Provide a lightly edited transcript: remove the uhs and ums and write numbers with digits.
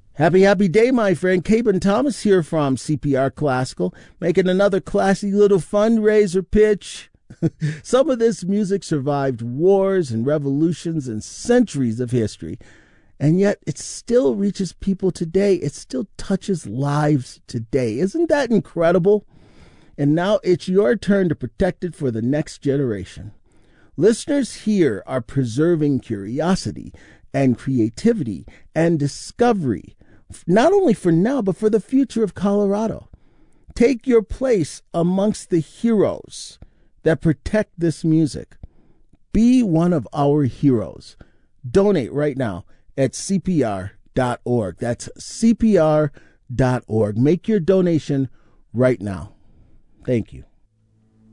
Happy day, my friend. Caben Thomas here from CPR Classical, making another classy little fundraiser pitch. Some of this music survived wars and revolutions and centuries of history, and yet it still reaches people today. It still touches lives today. Isn't that incredible? And now it's your turn to protect it for the next generation. Listeners here are preserving curiosity and creativity and discovery, not only for now, but for the future of Colorado. Take your place amongst the heroes that protect this music. Be one of our heroes. Donate right now at CPR.org. That's CPR.org. Make your donation right now. Thank you.